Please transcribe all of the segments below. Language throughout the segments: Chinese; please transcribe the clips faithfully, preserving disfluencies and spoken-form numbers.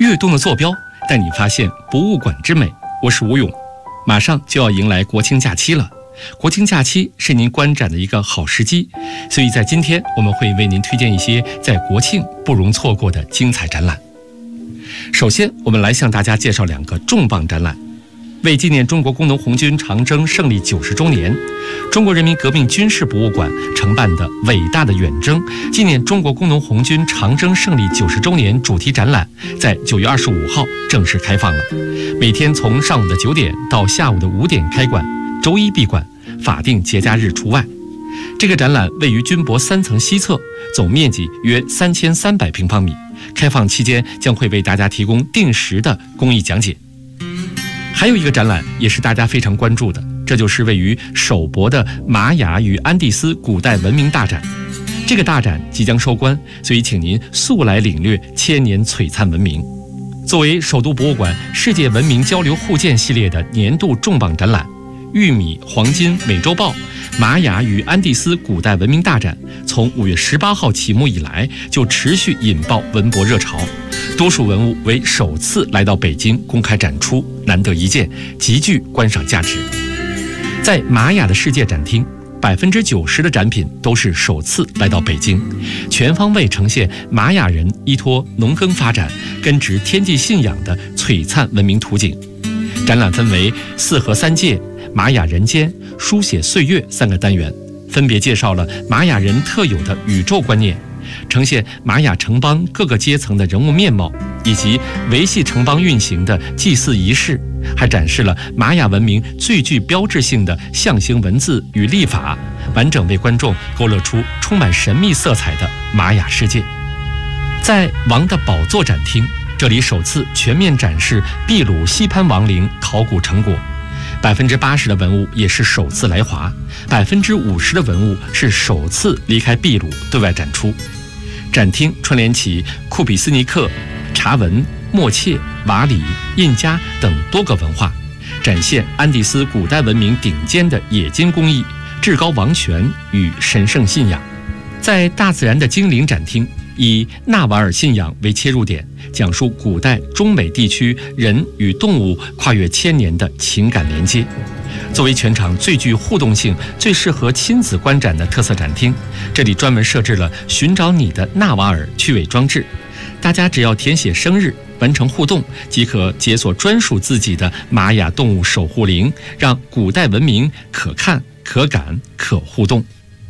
跃动的坐标带你发现博物馆之美。我是吴勇，马上就要迎来国庆假期了。国庆假期是您观展的一个好时机，所以在今天我们会为您推荐一些在国庆不容错过的精彩展览。首先，我们来向大家介绍两个重磅展览。为纪念中国工农红军长征胜利九十周年，中国人民革命军事博物馆承办的伟大的远征纪念中国工农红军长征胜利九十周年主题展览在九月二十五号正式开放了。每天从上午的九点到下午的五点开馆，周一闭馆，法定节假日除外。这个展览位于军博三层西侧，总面积约三千三百平方米。开放期间将会为大家提供定时的公益讲解。还有一个展览也是大家非常关注的，这就是位于首博的玛雅与安第斯古代文明大展。这个大展即将收官，所以请您速来领略千年璀璨文明。作为首都博物馆世界文明交流互鉴系列的年度重磅展览，玉米、黄金、美洲豹、玛雅与安第斯古代文明大展从五月十八号启幕以来，就持续引爆文博热潮。多数文物为首次来到北京公开展出，难得一见，极具观赏价值。在玛雅的世界展厅，百分之九十的展品都是首次来到北京，全方位呈现玛雅人依托农耕发展、根植天地信仰的璀璨文明图景。展览分为四合三界、玛雅人间、书写岁月三个单元，分别介绍了玛雅人特有的宇宙观念，呈现玛雅城邦各个阶层的人物面貌，以及维系城邦运行的祭祀仪式，还展示了玛雅文明最具标志性的象形文字与历法，完整为观众勾勒出充满神秘色彩的玛雅世界。在王的宝座展厅，这里首次全面展示秘鲁西潘王陵考古成果，百分之八十的文物也是首次来华，百分之五十的文物是首次离开秘鲁对外展出。展厅串联起库比斯尼克、查文、默切、瓦里、印加等多个文化，展现安第斯古代文明顶尖的冶金工艺、至高王权与神圣信仰。在大自然的精灵展厅，以纳瓦尔信仰为切入点，讲述古代中美地区人与动物跨越千年的情感连接。作为全场最具互动性、最适合亲子观展的特色展厅，这里专门设置了寻找你的纳瓦尔趣味装置，大家只要填写生日，完成互动，即可解锁专属自己的玛雅动物守护灵，让古代文明可看、可感、可互动。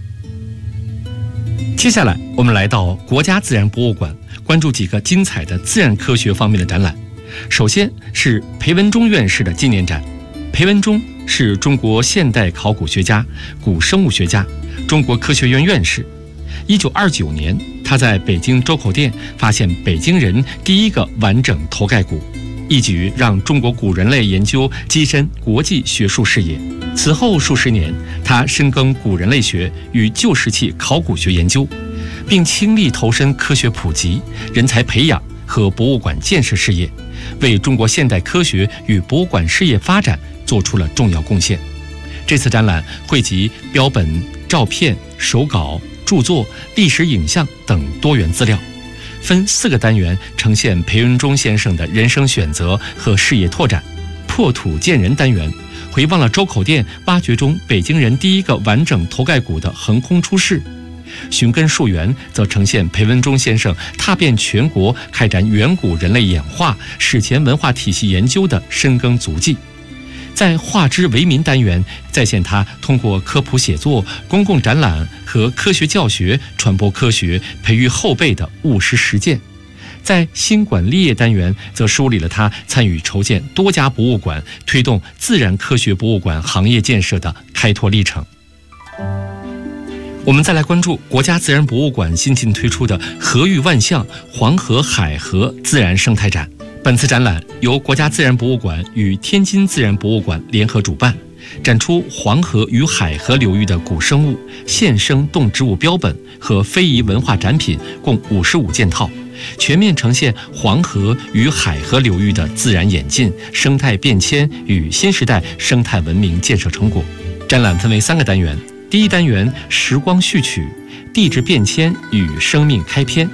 接下来，我们来到国家自然博物馆，关注几个精彩的自然科学方面的展览。首先是裴文中院士的纪念展。裴文中是中国现代考古学家、古生物学家，中国科学院院士。一九二九年，他在北京周口店发现北京人第一个完整头盖骨，一举让中国古人类研究跻身国际学术视野。此后数十年，他深耕古人类学与旧石器考古学研究，并倾力投身科学普及、人才培养和博物馆建设事业，为中国现代科学与博物馆事业发展做出了重要贡献。这次展览汇集标本、照片、手稿、著作、历史影像等多元资料，分四个单元呈现裴文中先生的人生选择和事业拓展。破土见人单元回望了周口店挖掘中北京人第一个完整头盖骨的横空出世。寻根溯源则呈现裴文中先生踏遍全国开展远古人类演化、史前文化体系研究的深耕足迹。在化之为民单元再现他通过科普写作、公共展览和科学教学传播科学、培育后辈的务实实践。在新馆立业单元则梳理了他参与筹建多家博物馆、推动自然科学博物馆行业建设的开拓历程。我们再来关注国家自然博物馆新近推出的河域万象黄河海河自然生态展。本次展览由国家自然博物馆与天津自然博物馆联合主办，展出黄河与海河流域的古生物、现生动植物标本和非遗文化展品共五十五件套，全面呈现黄河与海河流域的自然演进、生态变迁与新时代生态文明建设成果。展览分为三个单元，第一单元时光序曲，地质变迁与生命开篇，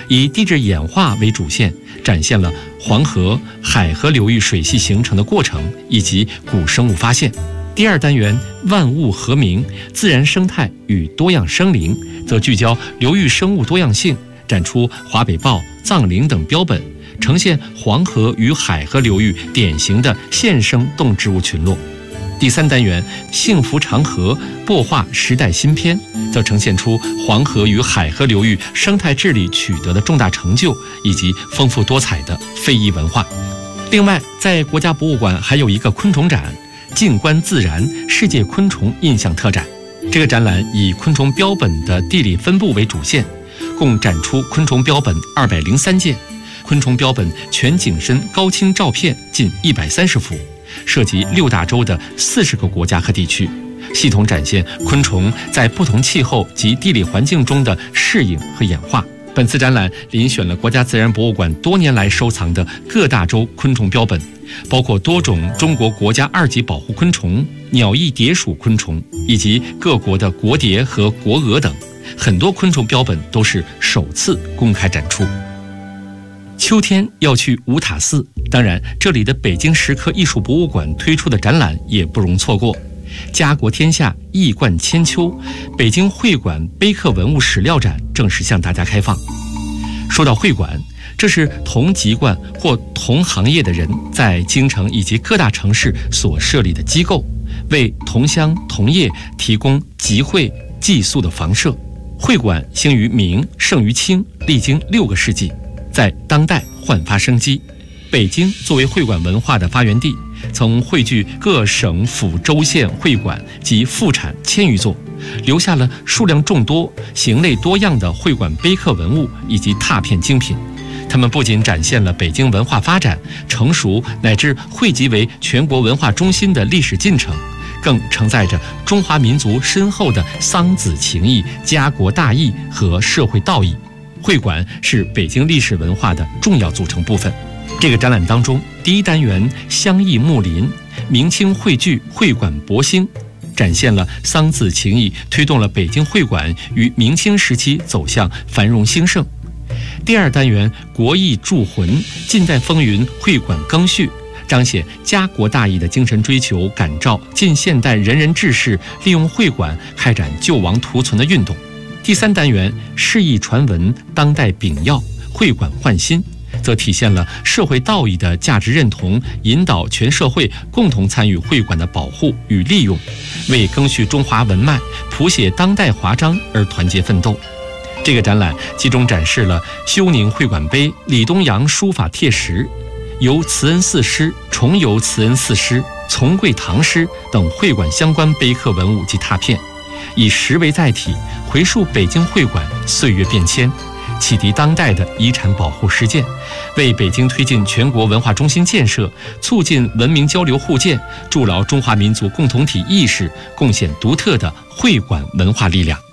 以地质演化为主线，展现了黄河、海河流域水系形成的过程以及古生物发现。第二单元万物和鸣，自然生态与多样生灵，则聚焦流域生物多样性，展出华北豹、藏羚等标本，呈现黄河与海河流域典型的现生动植物群落。第三单元幸福长河，擘画时代新篇，则呈现出黄河与海河流域生态治理取得的重大成就以及丰富多彩的非遗文化。另外，在国家博物馆还有一个昆虫展，静观自然世界昆虫印象特展。这个展览以昆虫标本的地理分布为主线，共展出昆虫标本二百零三件，昆虫标本全景深高清照片近一百三十幅，涉及六大洲的四十个国家和地区，系统展现昆虫在不同气候及地理环境中的适应和演化。本次展览遴选了国家自然博物馆多年来收藏的各大洲昆虫标本，包括多种中国国家二级保护昆虫、鸟翼蝶属昆虫，以及各国的国蝶和国蛾等。很多昆虫标本都是首次公开展出。秋天要去五塔寺，当然这里的北京石刻艺术博物馆推出的展览也不容错过。家国天下，艺冠千秋，北京会馆碑刻文物史料展正式向大家开放。说到会馆，这是同籍贯或同行业的人在京城以及各大城市所设立的机构，为同乡同业提供集会寄宿的房舍。会馆兴于明，盛于清，历经六个世纪，在当代焕发生机。北京作为会馆文化的发源地，曾汇聚各省府州县会馆及副产千余座，留下了数量众多、形类多样的会馆碑刻文物以及拓片精品。它们不仅展现了北京文化发展、成熟乃至汇集为全国文化中心的历史进程，更承载着中华民族深厚的桑梓情谊、家国大义和社会道义。会馆是北京历史文化的重要组成部分。这个展览当中，第一单元乡义睦邻，明清汇聚会馆博兴，展现了桑梓情谊推动了北京会馆于明清时期走向繁荣兴盛。第二单元国艺铸魂，近代风云会馆更续，彰显家国大义的精神追求，感召近现代仁人志士利用会馆开展救亡图存的运动。第三单元世艺传闻，当代炳耀，会馆焕新，则体现了社会道义的价值认同，引导全社会共同参与会馆的保护与利用，为更续中华文脉、谱写当代华章而团结奋斗。这个展览集中展示了休宁会馆碑、李东阳书法帖石、游慈恩寺诗、重游慈恩寺诗、从贵堂诗等会馆相关碑刻文物及拓片，以石为载体，回溯北京会馆岁月变迁，启迪当代的遗产保护实践，为北京推进全国文化中心建设、促进文明交流互鉴、筑牢中华民族共同体意识贡献独特的会馆文化力量。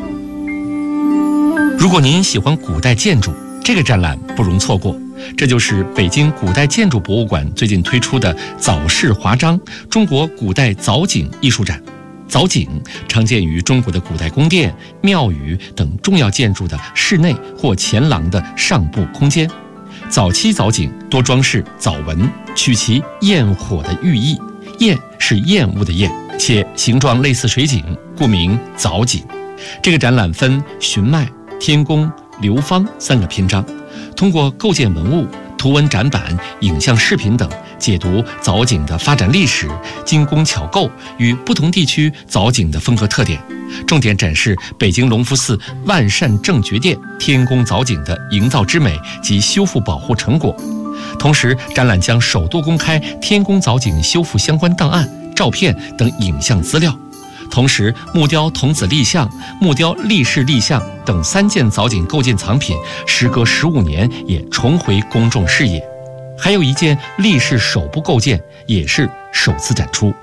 如果您喜欢古代建筑，这个展览不容错过。这就是北京古代建筑博物馆最近推出的藻式华章中国古代藻井艺术展。藻井常见于中国的古代宫殿、庙宇等重要建筑的室内或前廊的上部空间。早期藻井多装饰藻纹，取其焰火的寓意，焰是厌恶的厌，且形状类似水井，故名藻井。这个展览分寻脉、天宫、流芳三个篇章，通过构建文物、图文展板、影像视频等，解读藻井的发展历史、精工巧构与不同地区藻井的风格特点，重点展示北京隆福寺万善正觉殿天宫藻井的营造之美及修复保护成果。同时，展览将首度公开天宫藻井修复相关档案、照片等影像资料。同时，木雕童子立像、木雕立式立像等三件藻井构件藏品，时隔十五年也重回公众视野。还有一件立式手部构件也是首次展出。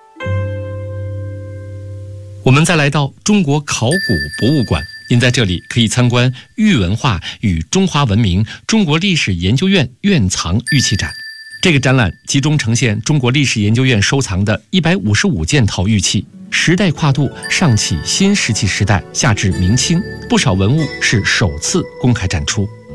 我们再来到中国考古博物馆，您在这里可以参观玉文化与中华文明中国历史研究院院藏玉器展。这个展览集中呈现中国历史研究院收藏的一百五十五件陶玉器，时代跨度上起新石器时代，下至明清，不少文物是首次公开展出。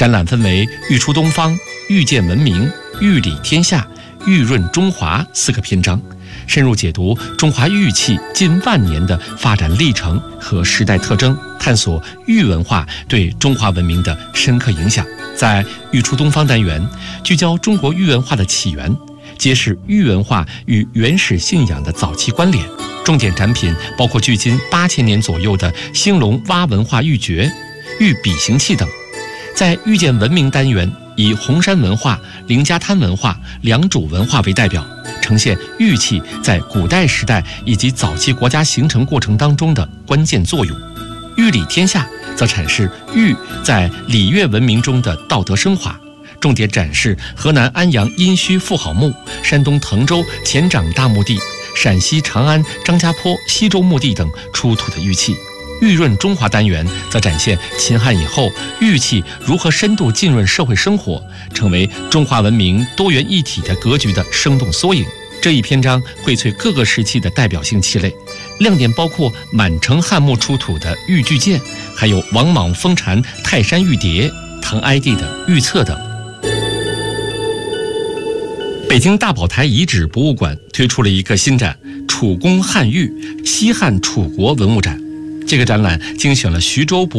展览分为玉出东方、玉建文明、玉理天下、玉润中华四个篇章，深入解读中华玉器近万年的发展历程和时代特征，探索玉文化对中华文明的深刻影响。在玉出东方单元，聚焦中国玉文化的起源，揭示玉文化与原始信仰的早期关联。重点展品包括距今八千年左右的兴隆洼文化玉珏、玉笔形器等。在玉建文明单元，以红山文化、凌家滩文化、良渚文化为代表，呈现玉器在古代时代以及早期国家形成过程当中的关键作用。玉礼天下则阐释玉在礼乐文明中的道德升华，重点展示河南安阳殷墟妇好墓、山东滕州前掌大墓地、陕西长安张家坡西周墓地等出土的玉器。玉润中华单元则展现秦汉以后玉器如何深度浸润社会生活，成为中华文明多元一体的格局的生动缩影。这一篇章荟萃各个时期的代表性器类，亮点包括满城汉墓出土的玉巨剑，还有王莽封禅泰山玉碟、唐哀帝的玉册等。北京大宝台遗址博物馆推出了一个新展——楚宫汉玉西汉楚国文物展。这个展览精选了徐州博